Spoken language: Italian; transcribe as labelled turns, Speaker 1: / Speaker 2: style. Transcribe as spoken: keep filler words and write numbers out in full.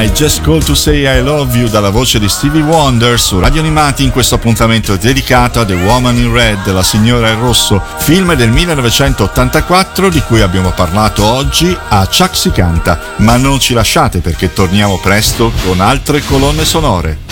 Speaker 1: I Just Called to Say I Love You dalla voce di Stevie Wonder su Radio Animati, in questo appuntamento dedicato a The Woman in Red, la signora in rosso, film del millenovecentottantaquattro di cui abbiamo parlato oggi a Chuck si canta. Ma non ci lasciate, perché torniamo presto con altre colonne sonore.